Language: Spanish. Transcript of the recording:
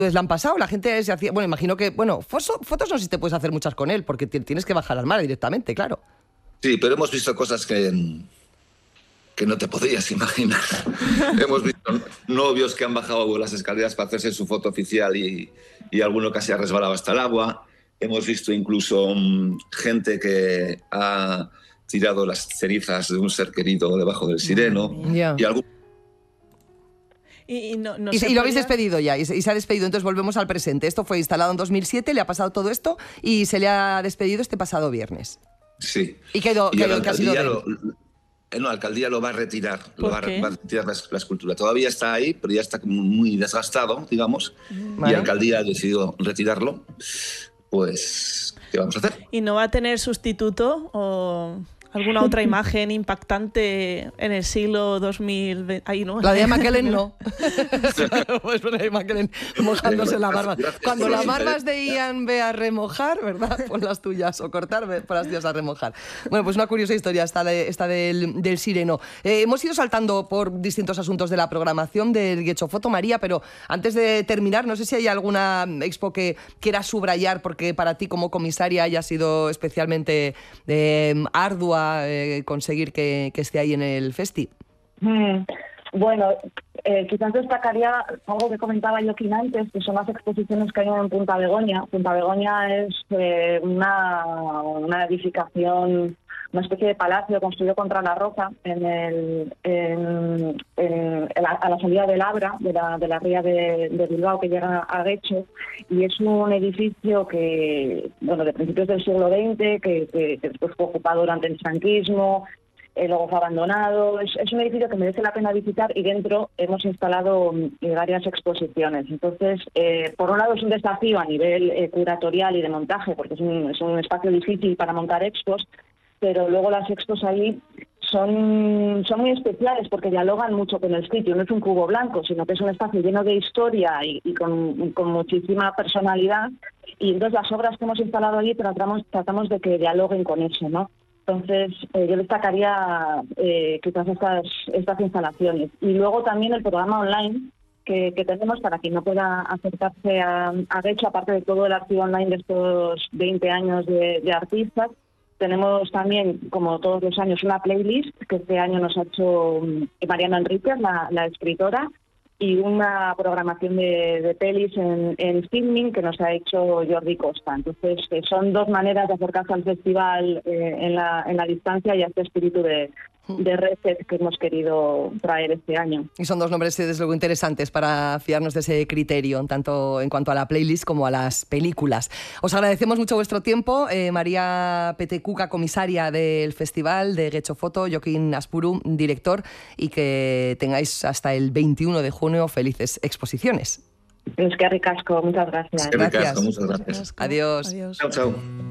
Pues la han pasado, la gente se hacía... Bueno, imagino que... Bueno, fotos no sé si te puedes hacer muchas con él, porque tienes que bajar al mar directamente, claro. Sí, pero hemos visto cosas que no te podías imaginar. Hemos visto novios que han bajado las escaleras para hacerse su foto oficial y alguno casi ha resbalado hasta el agua. Hemos visto incluso gente que ha tirado las cenizas de un ser querido debajo del Sireno. Y algún... Y lo habéis despedido ya, y se ha despedido. Entonces volvemos al presente. Esto fue instalado en 2007, le ha pasado todo esto y se le ha despedido este pasado viernes. Sí. ¿Y qué ha sido de él? La alcaldía lo va a retirar, va a retirar la escultura. Todavía está ahí, pero ya está muy desgastado, digamos, y la alcaldía ha decidido retirarlo. Pues, ¿qué vamos a hacer? ¿Y no va a tener sustituto o alguna otra imagen impactante en el siglo 2000? Ahí, ¿no? La de Emma Kellen no. Pues la de Emma Kellen mojándose la barba. Cuando las barbas de Ian ve a remojar, ¿verdad? Pon las tuyas, o cortar, pon las tuyas a remojar. Bueno, pues una curiosa historia esta del Sireno. Hemos ido saltando por distintos asuntos de la programación del Getxofoto, María, pero antes de terminar, no sé si hay alguna expo que quieras subrayar, porque para ti como comisaria haya sido especialmente ardua conseguir que esté ahí en el festi. Bueno, quizás destacaría algo que comentaba Joaquín antes, que son las exposiciones que hay en Punta Begoña. Punta Begoña es una edificación, una especie de palacio construido contra la roca a la salida del Abra, de la ría de Bilbao, que llega a Getxo, y es un edificio que, bueno, de principios del siglo XX, que después fue ocupado durante el franquismo, luego fue abandonado. Es un edificio que merece la pena visitar, y dentro hemos instalado varias exposiciones. Entonces, por un lado es un desafío a nivel curatorial y de montaje, porque es un espacio difícil para montar expos, pero luego las expos ahí son muy especiales porque dialogan mucho con el sitio. No es un cubo blanco, sino que es un espacio lleno de historia y con muchísima personalidad. Y entonces las obras que hemos instalado allí tratamos de que dialoguen con eso, ¿no? Entonces yo destacaría quizás estas instalaciones. Y luego también el programa online que tenemos para quien no pueda acercarse a Getxo, aparte de todo el archivo online de estos 20 años de artistas. Tenemos también, como todos los años, una playlist que este año nos ha hecho Mariana Enríquez, la escritora, y una programación de pelis en filming que nos ha hecho Jordi Costa. Entonces, son dos maneras de acercarse al festival en la distancia y a este espíritu de reset que hemos querido traer este año. Y son dos nombres, desde luego, interesantes para fiarnos de ese criterio, tanto en cuanto a la playlist como a las películas. Os agradecemos mucho vuestro tiempo. María Petecuca, comisaria del festival de Getxofoto, Joaquín Aspuru, director, y que tengáis hasta el 21 de junio felices exposiciones. Es que ricasco, muchas gracias. Muchas gracias. Adiós. Adiós. Chao, chao.